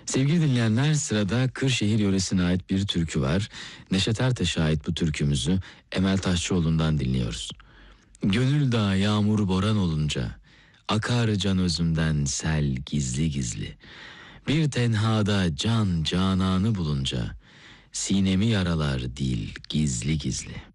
Sevgili dinleyenler, sırada Kırşehir yöresine ait bir türkü var. Neşet Ertaş'a ait bu türkümüzü Emel Taşçıoğlu'ndan dinliyoruz. Gönül dağı yağmur boran olunca, akar can özümden sel gizli gizli. Bir tenhada can cananı bulunca, sinemi yaralar dil gizli gizli.